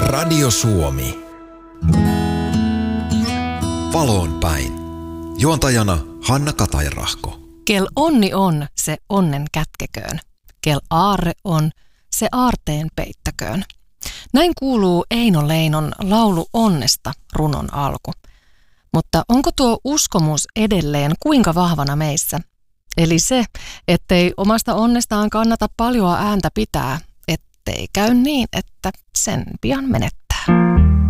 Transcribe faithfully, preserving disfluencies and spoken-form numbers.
Radio Suomi. Valoon päin. Juontajana Hanna Katajarahko. Kel onni on, se onnen kätkeköön. Kel aarre on, se aarteen peittäköön. Näin kuuluu Eino Leinon laulu onnesta runon alku. Mutta onko tuo uskomus edelleen kuinka vahvana meissä? Eli se, ettei omasta onnestaan kannata paljoa ääntä pitää, ettei käy niin, että sen pian menettää.